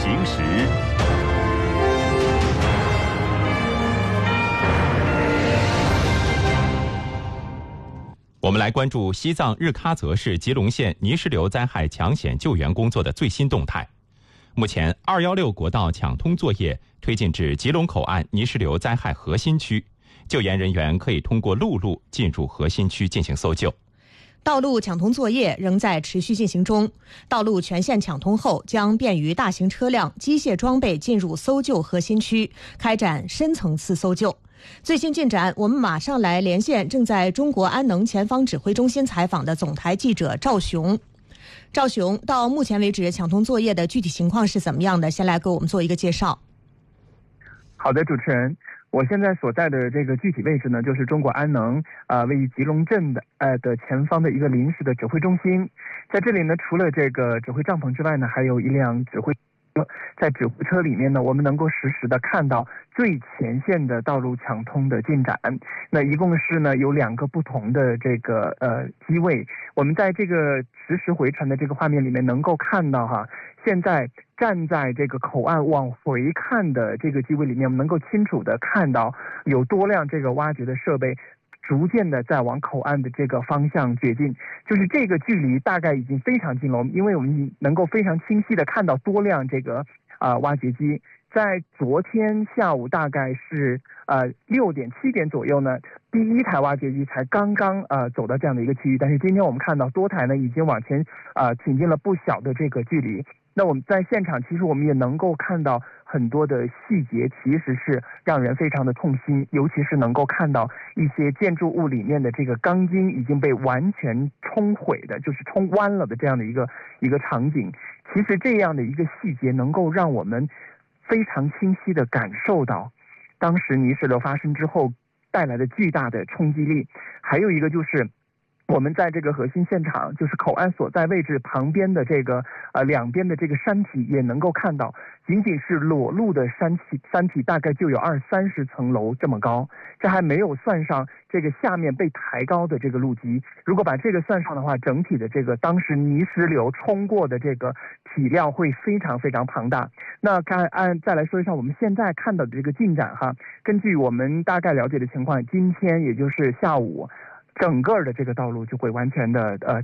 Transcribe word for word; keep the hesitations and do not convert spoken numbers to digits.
行时。我们来关注西藏日喀则市吉隆县泥石流灾害抢险救援工作的最新动态。目前二一六国道抢通作业推进至吉隆口岸泥石流灾害核心区，救援人员可以通过陆路进入核心区进行搜救。 道路抢通作业仍在持续进行中，道路全线抢通后，将便于大型车辆、机械装备进入搜救核心区，开展深层次搜救。最新进展，我们马上来连线正在中国安能前方指挥中心采访的总台记者赵雄。赵雄，到目前为止，抢通作业的具体情况是怎么样的？先来给我们做一个介绍。 好的，主持人。我现在所在的这个具体位置呢，就是中国安能啊、呃、位于吉隆镇的呃的前方的一个临时的指挥中心。在这里呢，除了这个指挥帐篷之外呢，还有一辆指挥车。在指挥车里面呢，我们能够实时的看到最前线的道路抢通的进展。那一共是呢有两个不同的这个呃机位。我们在这个实时回传的这个画面里面能够看到哈。现在站在这个口岸往回看的这个机位里面，我们能够清楚的看到有多辆这个挖掘的设备逐渐的在往口岸的这个方向掘进，就是这个距离大概已经非常近了，因为我们能够非常清晰的看到多辆这个啊、呃、挖掘机。在昨天下午大概是呃六点七点左右呢，第一台挖掘机才刚刚呃走到这样的一个区域，但是今天我们看到多台呢已经往前啊、呃、挺进了不小的这个距离。那我们在现场，其实我们也能够看到很多的细节，其实是让人非常的痛心，尤其是能够看到一些建筑物里面的这个钢筋已经被完全冲毁的，就是冲弯了的这样的一个一个场景。其实这样的一个细节能够让我们非常清晰地感受到当时泥石流发生之后带来的巨大的冲击力。还有一个就是我们在这个核心现场，就是口岸所在位置旁边的这个呃两边的这个山体也能够看到，仅仅是裸露的山体山体大概就有二三十层楼这么高，这还没有算上这个下面被抬高的这个路基。如果把这个算上的话，整体的这个当时泥石流冲过的这个体量会非常非常庞大。那看按再来说一下我们现在看到的这个进展哈，根据我们大概了解的情况，今天也就是下午，整个的这个道路就会完全的呃